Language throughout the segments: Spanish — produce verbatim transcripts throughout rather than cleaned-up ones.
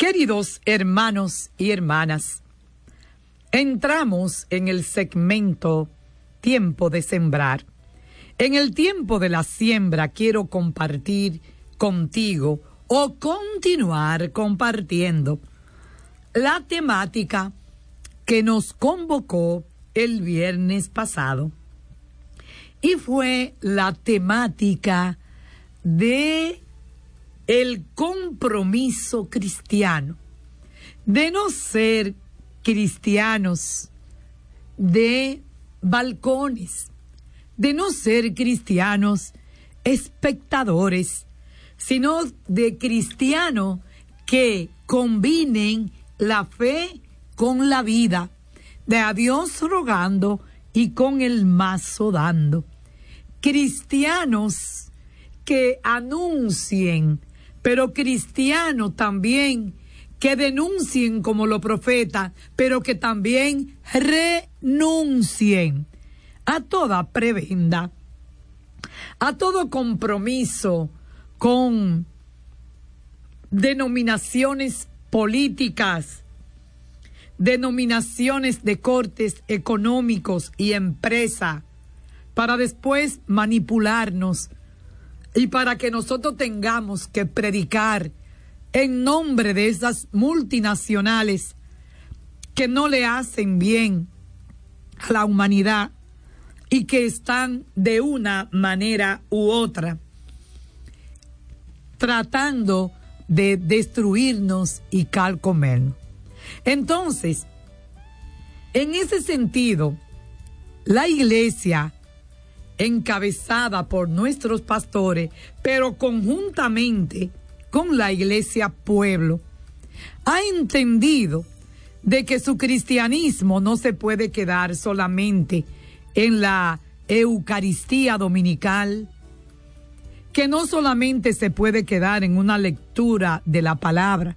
Queridos hermanos y hermanas, entramos en el segmento Tiempo de Sembrar. En el tiempo de la siembra quiero compartir contigo o continuar compartiendo la temática que nos convocó el viernes pasado. Y fue la temática de el compromiso cristiano, de no ser cristianos de balcones, de no ser cristianos espectadores, sino de cristianos que combinen la fe con la vida, de a Dios rogando y con el mazo dando. Cristianos que anuncien, pero cristianos también que denuncien como los profetas, pero que también renuncien a toda prebenda, a todo compromiso con denominaciones políticas, denominaciones de cortes económicos y empresa, para después manipularnos y para que nosotros tengamos que predicar en nombre de esas multinacionales que no le hacen bien a la humanidad y que están de una manera u otra tratando de destruirnos y carcomernos. Entonces, en ese sentido, la iglesia, encabezada por nuestros pastores, pero conjuntamente con la iglesia pueblo, ha entendido de que su cristianismo no se puede quedar solamente en la Eucaristía dominical, que no solamente se puede quedar en una lectura de la palabra,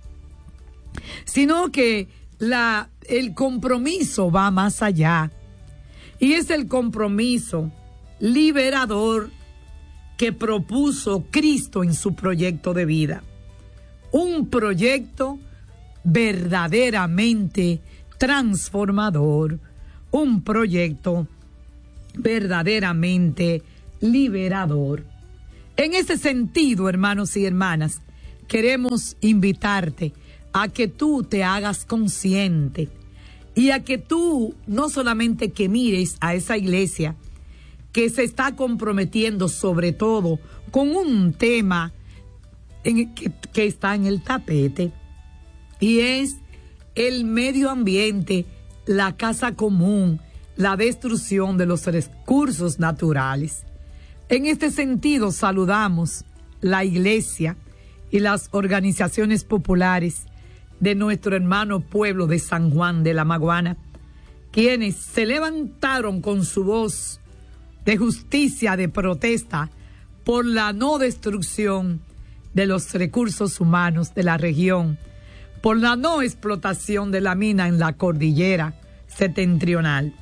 sino que la, el compromiso va más allá, y es el compromiso liberador que propuso Cristo en su proyecto de vida. Un proyecto verdaderamente transformador, un proyecto verdaderamente liberador. En ese sentido, hermanos y hermanas, queremos invitarte a que tú te hagas consciente y a que tú no solamente que mires a esa iglesia que se está comprometiendo sobre todo con un tema en, que, que está en el tapete, y es el medio ambiente, la casa común, la destrucción de los recursos naturales. En este sentido, saludamos la iglesia y las organizaciones populares de nuestro hermano pueblo de San Juan de la Maguana, quienes se levantaron con su voz de justicia, de protesta por la no destrucción de los recursos humanos de la región, por la no explotación de la mina en la cordillera septentrional.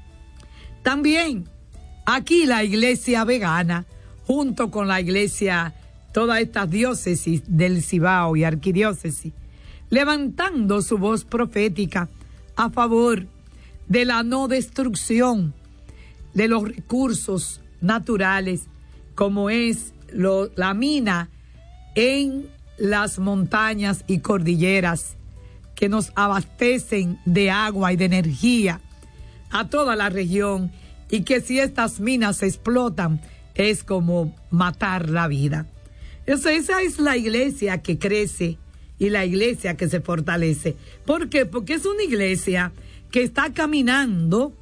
También aquí la iglesia vegana, junto con la iglesia, todas estas diócesis del Cibao y arquidiócesis, levantando su voz profética a favor de la no destrucción de los recursos naturales, como es lo, la mina en las montañas y cordilleras que nos abastecen de agua y de energía a toda la región, y que si estas minas se explotan es como matar la vida. Esa, esa es la iglesia que crece y la iglesia que se fortalece. ¿Por qué? Porque es una iglesia que está caminando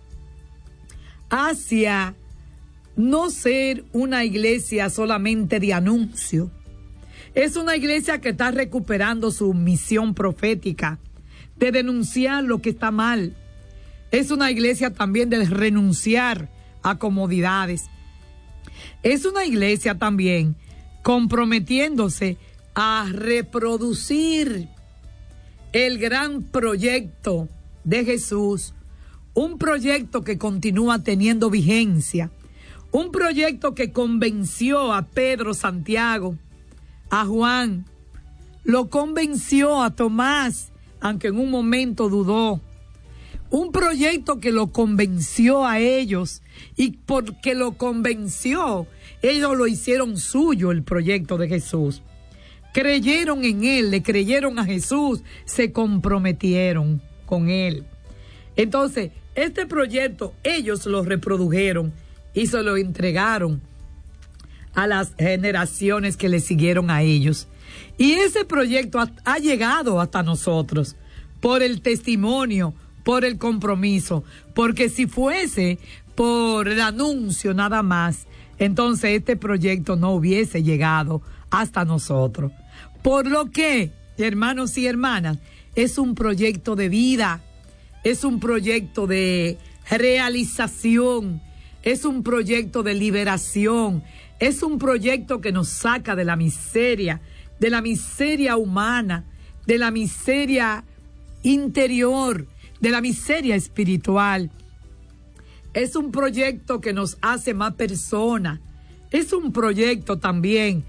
hacia no ser una iglesia solamente de anuncio. Es una iglesia que está recuperando su misión profética de denunciar lo que está mal. Es una iglesia también de renunciar a comodidades. Es una iglesia también comprometiéndose a reproducir el gran proyecto de Jesús, un proyecto que continúa teniendo vigencia, un proyecto que convenció a Pedro, Santiago, a Juan, lo convenció a Tomás, aunque en un momento dudó. Un proyecto que lo convenció a ellos, y porque lo convenció, ellos lo hicieron suyo, el proyecto de Jesús. Creyeron en él, le creyeron a Jesús, se comprometieron con él. Entonces, este proyecto ellos lo reprodujeron y se lo entregaron a las generaciones que le siguieron a ellos. Y ese proyecto ha, ha llegado hasta nosotros por el testimonio, por el compromiso, porque si fuese por el anuncio nada más, entonces este proyecto no hubiese llegado hasta nosotros. Por lo que, hermanos y hermanas, es un proyecto de vida, es un proyecto de realización, es un proyecto de liberación, es un proyecto que nos saca de la miseria, de la miseria humana, de la miseria interior, de la miseria espiritual. Es un proyecto que nos hace más personas. Es un proyecto también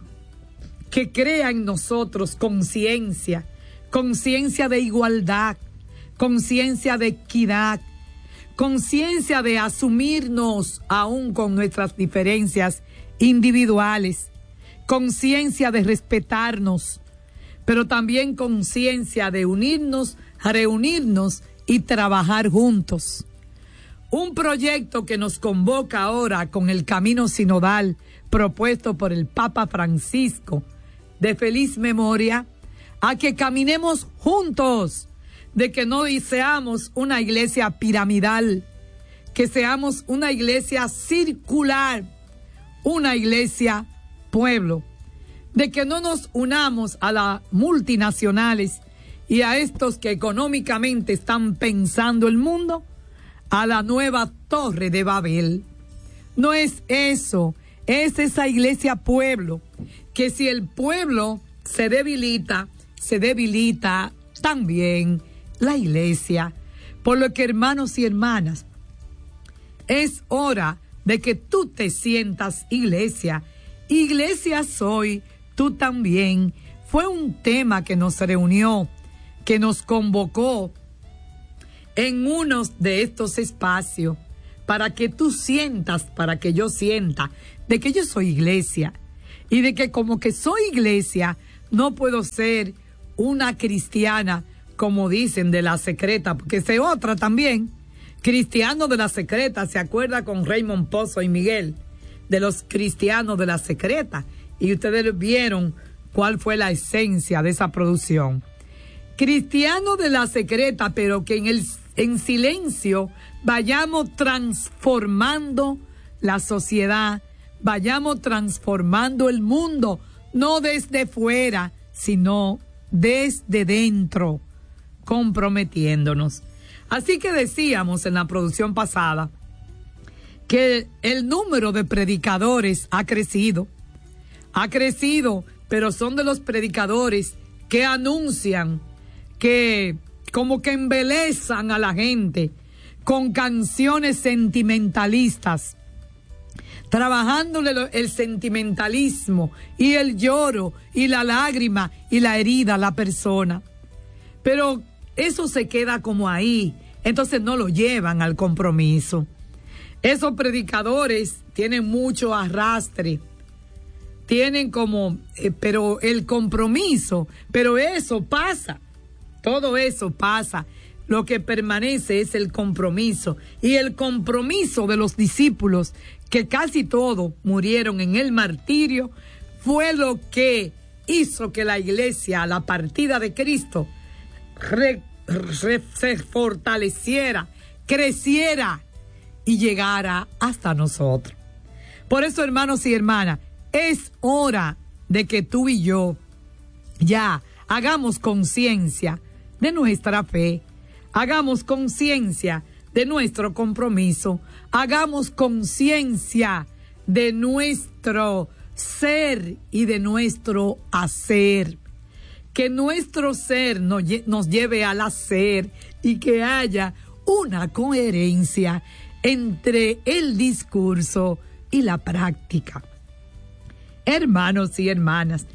que crea en nosotros conciencia, conciencia de igualdad, conciencia de equidad, conciencia de asumirnos aún con nuestras diferencias individuales, conciencia de respetarnos, pero también conciencia de unirnos, reunirnos y trabajar juntos. Un proyecto que nos convoca ahora con el camino sinodal propuesto por el Papa Francisco, de feliz memoria, a que caminemos juntos, de que no seamos una iglesia piramidal, que seamos una iglesia circular, una iglesia pueblo, de que no nos unamos a las multinacionales y a estos que económicamente están pensando el mundo, a la nueva Torre de Babel. No es eso, es esa iglesia pueblo, que si el pueblo se debilita, se debilita también la iglesia. Por lo que, hermanos y hermanas, es hora de que tú te sientas iglesia. Iglesia soy, tú también. Fue un tema que nos reunió, que nos convocó en uno de estos espacios, para que tú sientas, para que yo sienta, de que yo soy iglesia, y de que como que soy iglesia, no puedo ser una cristiana, como dicen, de la secreta, porque sé otra también, cristiano de la secreta. ¿Se acuerda con Raymond Pozo y Miguel? De los cristianos de la secreta, y ustedes vieron cuál fue la esencia de esa producción. Cristiano de la secreta, pero que en el en silencio vayamos transformando la sociedad, vayamos transformando el mundo, no desde fuera, sino desde dentro, comprometiéndonos. Así que decíamos en la producción pasada que el número de predicadores ha crecido, ha crecido, pero son de los predicadores que anuncian, que como que embelezan a la gente con canciones sentimentalistas, trabajándole el sentimentalismo y el lloro y la lágrima y la herida a la persona. Pero eso se queda como ahí, entonces no lo llevan al compromiso. Esos predicadores tienen mucho arrastre, tienen como, eh, pero el compromiso, pero eso pasa. Todo eso pasa. Lo que permanece es el compromiso. Y el compromiso de los discípulos, que casi todos murieron en el martirio, fue lo que hizo que la iglesia, a la partida de Cristo, re, re, se fortaleciera, creciera y llegara hasta nosotros. Por eso, hermanos y hermanas, es hora de que tú y yo ya hagamos conciencia de nuestra fe, hagamos conciencia de nuestro compromiso, hagamos conciencia de nuestro ser y de nuestro hacer, que nuestro ser nos, nos lleve al hacer y que haya una coherencia entre el discurso y la práctica. Hermanos y hermanas,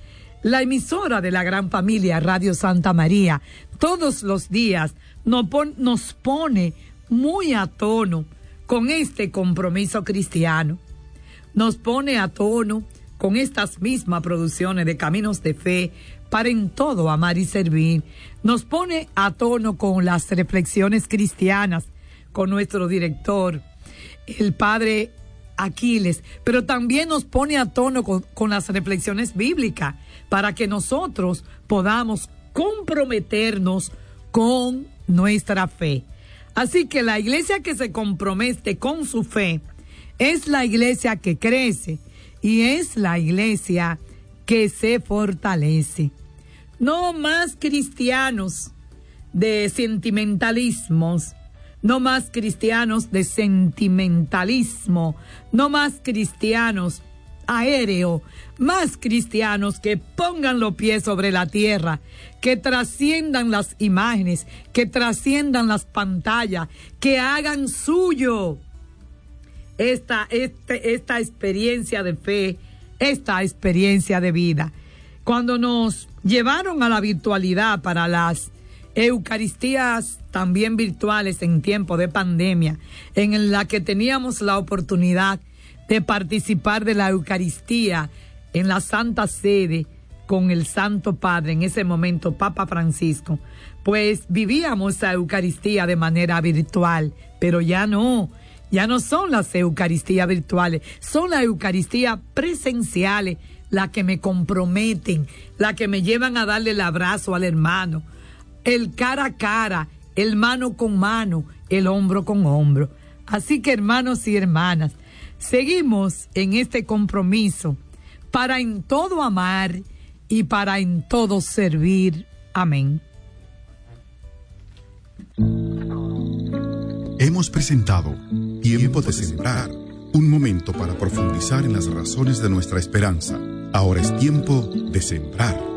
la emisora de la gran familia Radio Santa María, todos los días nos, pon, nos pone muy a tono con este compromiso cristiano. Nos pone a tono con estas mismas producciones de Caminos de Fe para en todo amar y servir. Nos pone a tono con las reflexiones cristianas, con nuestro director, el padre Aquiles, pero también nos pone a tono con, con las reflexiones bíblicas para que nosotros podamos comprometernos con nuestra fe. Así que la iglesia que se compromete con su fe es la iglesia que crece y es la iglesia que se fortalece. No más cristianos de sentimentalismos, no más cristianos de sentimentalismo, no más cristianos aéreo, más cristianos que pongan los pies sobre la tierra, que trasciendan las imágenes, que trasciendan las pantallas, que hagan suyo esta, este, esta experiencia de fe, esta experiencia de vida. Cuando nos llevaron a la virtualidad para las Eucaristías también virtuales en tiempo de pandemia, en la que teníamos la oportunidad de participar de la Eucaristía en la Santa Sede con el Santo Padre, en ese momento Papa Francisco, pues vivíamos esa Eucaristía de manera virtual, pero ya no, ya no son las Eucaristías virtuales, son las Eucaristías presenciales las que me comprometen, las que me llevan a darle el abrazo al hermano, el cara a cara, el mano con mano, el hombro con hombro. Así que, hermanos y hermanas, seguimos en este compromiso para en todo amar y para en todo servir. Amén. Hemos presentado Tiempo de Sembrar, un momento para profundizar en las razones de nuestra esperanza. Ahora es tiempo de sembrar.